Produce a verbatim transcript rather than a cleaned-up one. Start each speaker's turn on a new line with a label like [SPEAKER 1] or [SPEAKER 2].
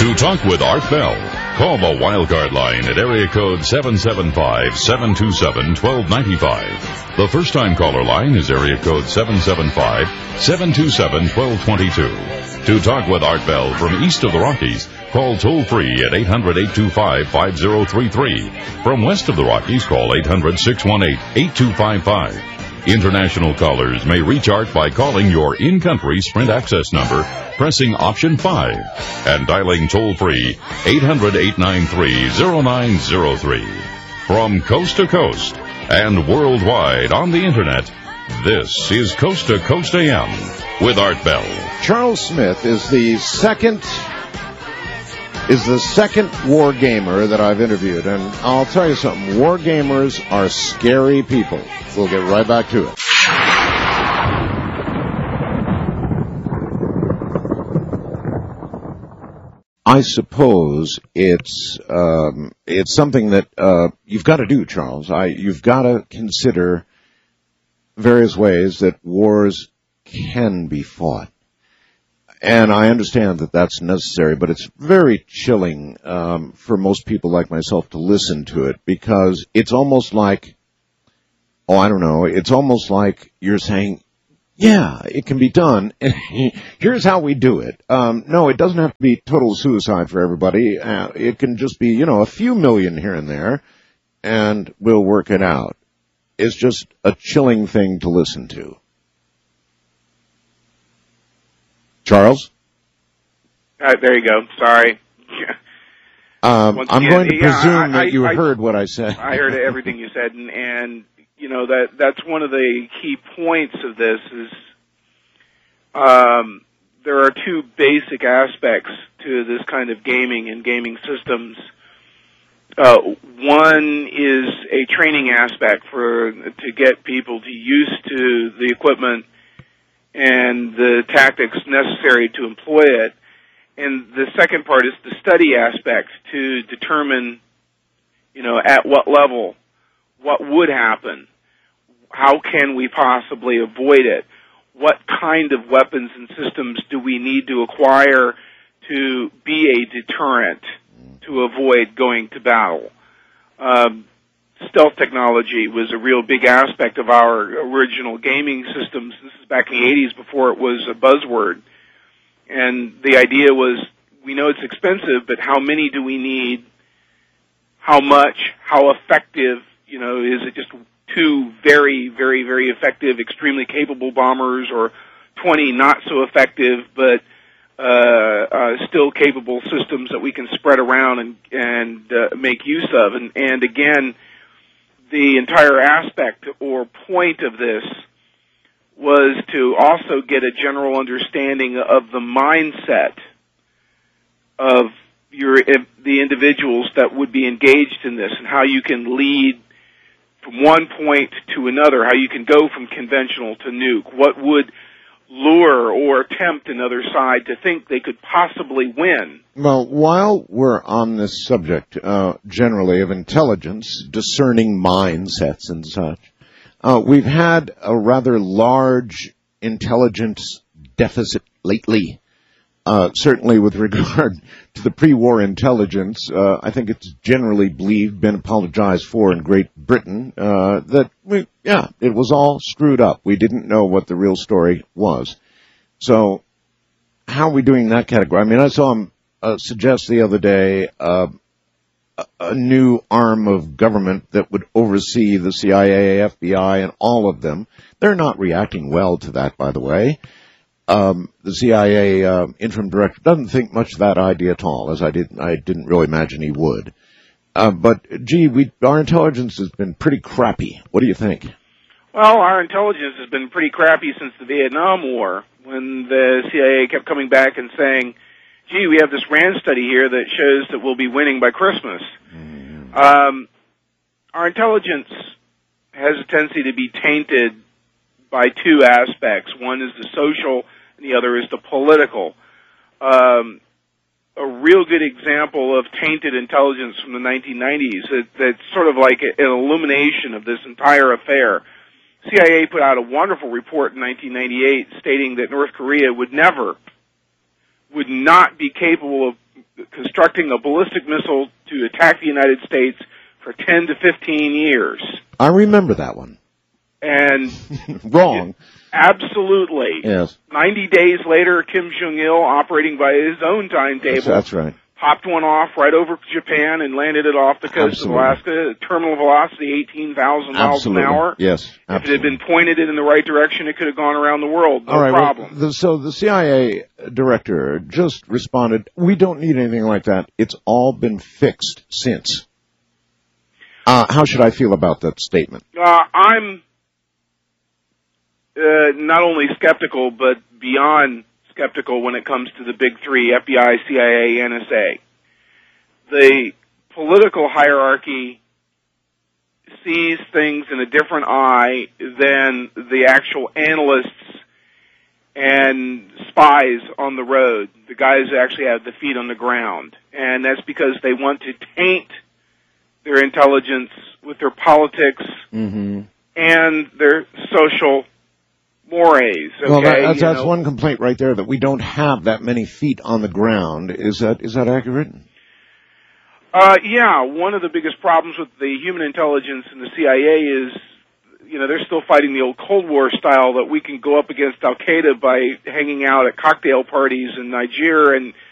[SPEAKER 1] To talk with Art Bell, call the Wildcard line at area code seven seven five, seven two seven, one two nine five. The first-time caller line is area code seven seven five, seven two seven, one two two two. To talk with Art Bell from east of the Rockies, call toll-free at eight hundred, eight two five, five zero three three. From west of the Rockies, call eight hundred, six one eight, eight two five five. International callers may reach Art by calling your in-country Sprint access number, pressing option five, and dialing toll-free eight hundred, eight nine three, zero nine zero three. From coast to coast and worldwide on the Internet, this is Coast to Coast A M with Art Bell.
[SPEAKER 2] Charles Smith is the second is the second war gamer that I've interviewed, and I'll tell you something, war gamers are scary people. We'll get right back to it. I suppose it's um, it's something that uh, you've got to do, Charles. I you've got to consider various ways that wars can be fought. And I understand that that's necessary, but it's very chilling um, for most people like myself to listen to it, because it's almost like, oh, I don't know, it's almost like you're saying, yeah, it can be done, and here's how we do it. Um, no, it doesn't have to be total suicide for everybody. Uh, it can just be, you know, a few million here and there, and we'll work it out. It's just a chilling thing to listen to. Charles?
[SPEAKER 3] All right, there you go. Sorry.
[SPEAKER 2] Um, I'm
[SPEAKER 3] again,
[SPEAKER 2] going to
[SPEAKER 3] yeah,
[SPEAKER 2] presume
[SPEAKER 3] I,
[SPEAKER 2] that you
[SPEAKER 3] I,
[SPEAKER 2] heard what I said.
[SPEAKER 3] I heard everything you said, and, and you know that that's one of the key points of this is um, there are two basic aspects to this kind of gaming and gaming systems. Uh, one is a training aspect for to get people to used to the equipment and the tactics necessary to employ it. And the second part is the study aspect to determine, you know, at what level, what would happen, how can we possibly avoid it, what kind of weapons and systems do we need to acquire to be a deterrent to avoid going to battle. Um, stealth technology was a real big aspect of our original gaming systems. This is back in the eighties before it was a buzzword. And the idea was, we know it's expensive, but how many do we need? How much? How effective? You know, is it just two very, very, very effective, extremely capable bombers, or twenty not so effective, but uh, uh, still capable systems that we can spread around and, and uh, make use of? And, and again, the entire aspect or point of this was to also get a general understanding of the mindset of your the individuals that would be engaged in this, and how you can lead from one point to another, how you can go from conventional to nuke, what would lure or tempt another side to think they could possibly win.
[SPEAKER 2] Well, while we're on this subject uh, generally of intelligence, discerning mindsets and such, Uh, we've had a rather large intelligence deficit lately, uh, certainly with regard to the pre-war intelligence. Uh, I think it's generally believed, been apologized for in Great Britain, uh, that, we, yeah, it was all screwed up. We didn't know what the real story was. So how are we doing in that category? I mean, I saw him uh, suggest the other day uh, a new arm of government that would oversee the C I A, F B I, and all of them. They're not reacting well to that, by the way. Um, the C I A uh, interim director doesn't think much of that idea at all, as I didn't, I didn't really imagine he would. Uh, but, gee, we, our intelligence has been pretty crappy. What do you think?
[SPEAKER 3] Well, our intelligence has been pretty crappy since the Vietnam War, when the C I A kept coming back and saying, gee, we have this RAND study here that shows that we'll be winning by Christmas. Mm. Um, our intelligence has a tendency to be tainted by two aspects. One is the social, and the other is the political. Um, a real good example of tainted intelligence from the nineteen nineties, it, that's sort of like an illumination of this entire affair. C I A put out a wonderful report in nineteen ninety-eight stating that North Korea would never would not be capable of constructing a ballistic missile to attack the United States for ten to fifteen years.
[SPEAKER 2] I remember that one.
[SPEAKER 3] And
[SPEAKER 2] wrong.
[SPEAKER 3] It, absolutely.
[SPEAKER 2] Yes.
[SPEAKER 3] Ninety days later, Kim Jong-il, operating by his own timetable,
[SPEAKER 2] That's, that's right.
[SPEAKER 3] popped one off right over Japan and landed it off the coast
[SPEAKER 2] Absolutely.
[SPEAKER 3] of Alaska. Terminal velocity eighteen thousand miles
[SPEAKER 2] Absolutely.
[SPEAKER 3] an hour.
[SPEAKER 2] Yes. Absolutely.
[SPEAKER 3] If it had been pointed in the right direction, it could have gone around the world. No
[SPEAKER 2] All right,
[SPEAKER 3] problem.
[SPEAKER 2] well, the, so the C I A director just responded, we don't need anything like that. It's all been fixed since. Uh, how should I feel about that statement?
[SPEAKER 3] Uh, I'm uh, not only skeptical, but beyond skeptical when it comes to the big three, F B I, C I A, N S A. The political hierarchy sees things in a different eye than the actual analysts and spies on the road, the guys that actually have the feet on the ground. And that's because they want to taint their intelligence with their politics
[SPEAKER 2] mm-hmm.
[SPEAKER 3] and their social mores. Okay?
[SPEAKER 2] Well, that, that's,
[SPEAKER 3] you
[SPEAKER 2] that's
[SPEAKER 3] know?
[SPEAKER 2] one complaint right there, that we don't have that many feet on the ground. Is that is that accurate?
[SPEAKER 3] Uh, yeah, one of the biggest problems with the human intelligence and the C I A is, you know, they're still fighting the old Cold War style that we can go up against Al-Qaeda by hanging out at cocktail parties in Niger and